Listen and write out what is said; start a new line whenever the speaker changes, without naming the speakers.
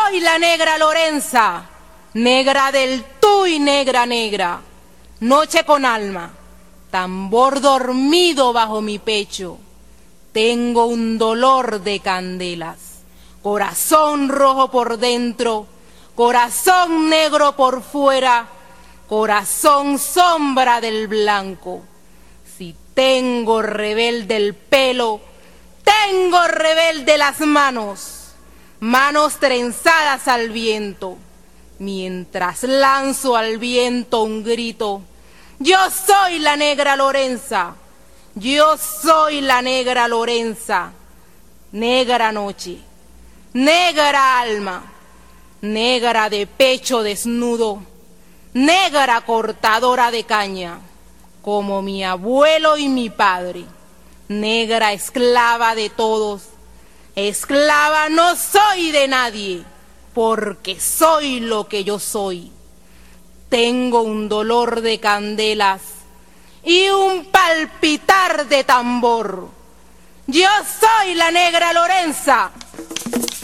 soy la negra Lorenza, negra del tú y negra negra, noche con alma, tambor dormido bajo mi pecho. Tengo un dolor de candelas, corazón rojo por dentro, corazón negro por fuera, corazón sombra del blanco. Si tengo rebelde el pelo, tengo rebelde las manos, manos trenzadas al viento, mientras lanzo al viento un grito. Yo soy la negra Lorenza, yo soy la negra Lorenza, negra noche, negra alma, negra de pecho desnudo, negra cortadora de caña, como mi abuelo y mi padre, negra esclava de todos, esclava no soy de nadie, porque soy lo que yo soy. Tengo un dolor de candelas y un palpitar de tambor. Yo soy la negra Lorenza.